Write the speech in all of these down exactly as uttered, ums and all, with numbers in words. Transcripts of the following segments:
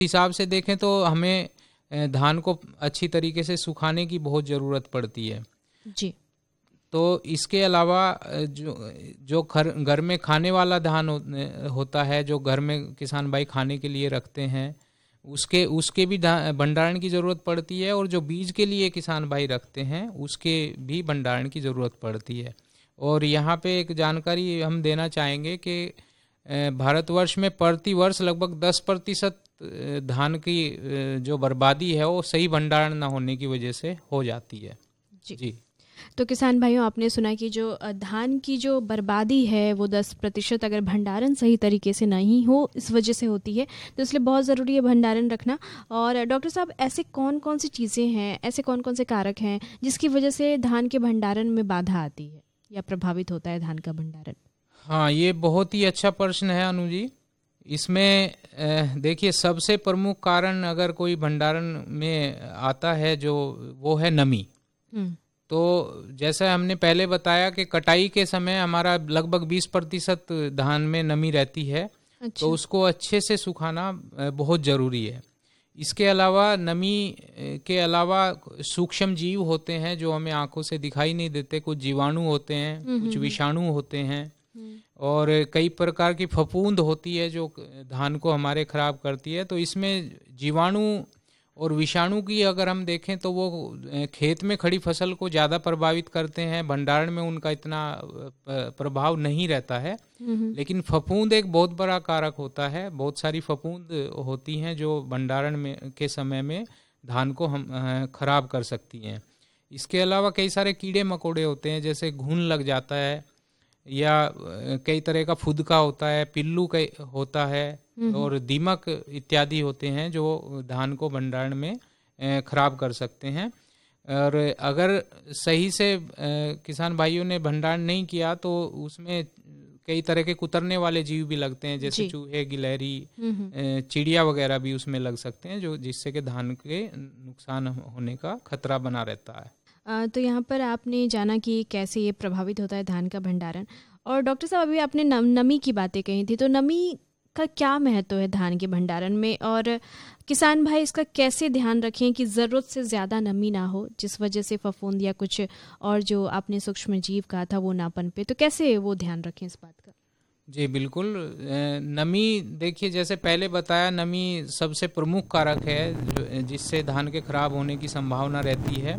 हिसाब से देखें तो हमें अ, धान को अच्छी तरीके से सुखाने की बहुत ज़रूरत पड़ती है जी। तो इसके अलावा अ, जो जो घर घर में खाने वाला धान हो, होता है, जो घर में किसान भाई खाने के लिए रखते हैं, उसके उसके भी धा- भंडारण की ज़रूरत पड़ती है, और जो बीज के लिए किसान भाई रखते हैं उसके भी भंडारण की ज़रूरत पड़ती है। और यहाँ पे एक जानकारी हम देना चाहेंगे कि अ, भारतवर्ष में प्रति वर्ष लगभग दस प्रतिशत अ, धान की अ, जो बर्बादी है वो सही भंडारण न होने की वजह से हो जाती है। जी। जी तो किसान भाइयों, आपने सुना कि जो अ, धान की जो बर्बादी है वो दस प्रतिशत अगर भंडारण सही तरीके से नहीं हो इस वजह से होती है, तो इसलिए बहुत ज़रूरी है भंडारण रखना। और डॉक्टर साहब, ऐसे कौन कौन सी चीज़ें हैं, ऐसे कौन कौन से कारक हैं जिसकी वजह से धान के भंडारण में बाधा आती है या प्रभावित होता है धान का भंडारण? हाँ, ये बहुत ही अच्छा प्रश्न है अनु जी। इसमें अ, देखिए, सबसे प्रमुख कारण अगर कोई भंडारण में आता है जो वो है नमी। हम्म। तो जैसा हमने पहले बताया कि कटाई के समय हमारा लगभग बीस प्रतिशत धान में नमी रहती है, अच्छा। तो उसको अच्छे से सुखाना अ, बहुत ज़रूरी है। इसके अलावा नमी अ, के अलावा सूक्ष्म जीव होते हैं जो हमें आंखों से दिखाई नहीं देते। कुछ जीवाणु होते हैं, हम्म कुछ हम्म विषाणु होते हैं, हम्म और कई प्रकार की फफूंद होती है जो धान को हमारे खराब करती है। तो इसमें जीवाणु और विषाणु की अगर हम देखें तो वो अ, खेत में खड़ी फसल को ज़्यादा प्रभावित करते हैं, भंडारण में उनका इतना अ, प्रभाव नहीं रहता है। हम्म लेकिन फफूंद एक बहुत बड़ा कारक होता है। बहुत सारी फफूंद होती हैं जो भंडारण में के समय में धान को हम अ, खराब कर सकती हैं। इसके अलावा कई सारे कीड़े मकोड़े होते हैं, जैसे घुन लग जाता है, या अ, कई तरह का फुदका होता है, पिल्लू कई होता है, हम्म और दीमक इत्यादि होते हैं जो धान को भंडारण में अ, खराब कर सकते हैं। और अगर सही से अ, किसान भाइयों ने भंडारण नहीं किया तो उसमें कई तरह के कुतरने वाले जीव भी लगते हैं, जैसे जी। चूहे, गिलहरी, हम्म अ, चिड़िया वगैरह भी उसमें लग सकते हैं, जो जिससे कि धान के नुकसान होने का खतरा बना रहता है। अ, तो यहाँ पर आपने जाना कि कैसे ये प्रभावित होता है धान का भंडारण। और डॉक्टर साहब, अभी आपने नम, नमी की बातें कही थी, तो नमी का क्या महत्व है धान के भंडारण में, और किसान भाई इसका कैसे ध्यान रखें कि ज़रूरत से ज़्यादा नमी ना हो जिस वजह से फफूंद या कुछ और जो आपने सूक्ष्म जीव कहा था वो ना पनपे, तो कैसे वो ध्यान रखें इस बात का? जी बिल्कुल। अ, नमी, देखिए जैसे पहले बताया, नमी सबसे प्रमुख कारक है जो जिससे धान के खराब होने की संभावना रहती है।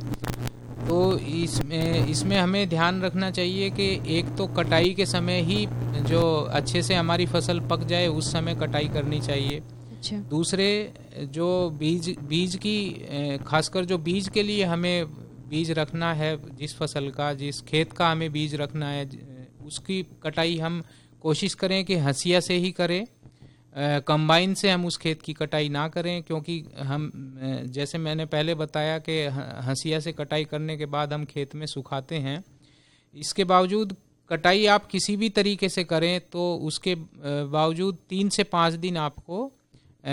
तो इसमें इसमें हमें ध्यान रखना चाहिए कि एक तो कटाई के समय ही जो अच्छे से हमारी फसल पक जाए उस समय कटाई करनी चाहिए। अच्छा। दूसरे, जो बीज बीज की अ, खासकर जो बीज के लिए हमें बीज रखना है, जिस फसल का, जिस खेत का हमें बीज रखना है, ज- उसकी कटाई हम कोशिश करें कि हंसिया से ही करें। अ, कंबाइन से हम उस खेत की कटाई ना करें, क्योंकि हम अ, जैसे मैंने पहले बताया कि ह- हंसिया से कटाई करने के बाद हम खेत में सुखाते हैं। इसके बावजूद कटाई आप किसी भी तरीके से करें तो उसके अ, बावजूद तीन से पाँच दिन आपको अ,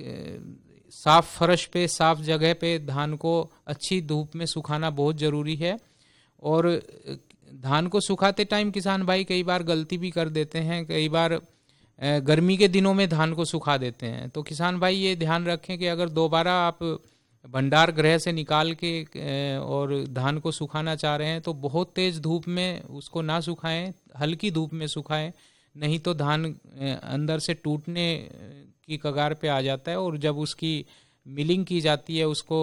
क- साफ फर्श पे, साफ जगह पे धान को अच्छी धूप में सुखाना बहुत ज़रूरी है। और अ, धान को सुखाते टाइम किसान भाई कई बार गलती भी कर देते हैं। कई बार अ, गर्मी के दिनों में धान को सुखा देते हैं। तो किसान भाई ये ध्यान रखें कि अगर दोबारा आप भंडार गृह से निकाल के अ, और धान को सुखाना चाह रहे हैं तो बहुत तेज़ धूप में उसको ना सुखाएं, हल्की धूप में सुखाएं। नहीं तो धान अ, अंदर से टूटने अ, की कगार पे आ जाता है, और जब उसकी मिलिंग की जाती है, उसको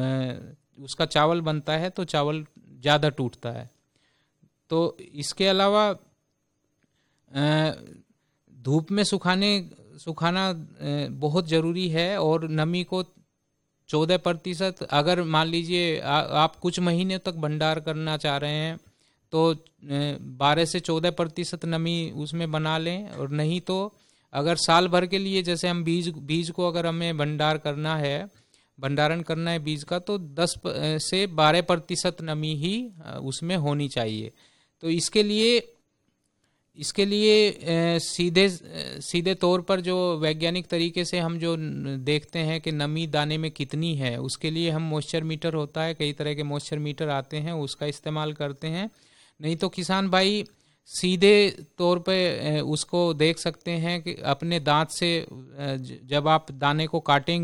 अ, उसका चावल बनता है, तो चावल ज़्यादा टूटता है। तो इसके अलावा अ, धूप में सुखाने सुखाना अ, बहुत ज़रूरी है। और नमी को चौदह प्रतिशत, अगर मान लीजिए आ- आप कुछ महीने तक भंडार करना चाह रहे हैं तो बारह से चौदह प्रतिशत नमी उसमें बना लें। और नहीं तो अगर साल भर के लिए, जैसे हम बीज बीज को अगर हमें भंडार करना है, भंडारण करना है बीज का, तो दस प- से बारह प्रतिशत नमी ही अ, उसमें होनी चाहिए। तो इसके लिए इसके लिए अ, सीधे अ, सीधे तौर पर जो वैज्ञानिक तरीके से हम जो न- देखते हैं कि नमी दाने में कितनी है, उसके लिए हम मॉइस्चर मीटर होता है, कई तरह के मॉइस्चर मीटर आते हैं, उसका इस्तेमाल करते हैं। नहीं तो किसान भाई सीधे तौर पे उसको देख सकते हैं कि अपने दांत से जब आप दाने को काटेंगे